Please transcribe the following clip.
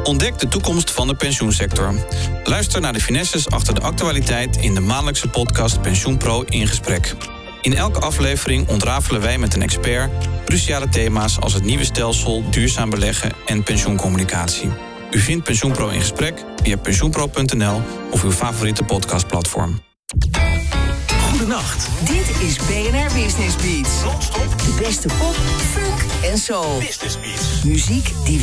Ontdek de toekomst van de pensioensector. Luister naar de finesses achter de actualiteit in de maandelijkse podcast PensioenPro in gesprek. In elke aflevering ontrafelen wij met een expert cruciale thema's als het nieuwe stelsel, duurzaam beleggen en pensioencommunicatie. U vindt PensioenPro in gesprek via pensioenpro.nl of uw favoriete podcastplatform. Goedenacht. Dit is BNR Business Beats. Non-stop De beste pop, funk en soul. Business Beats. Muziek die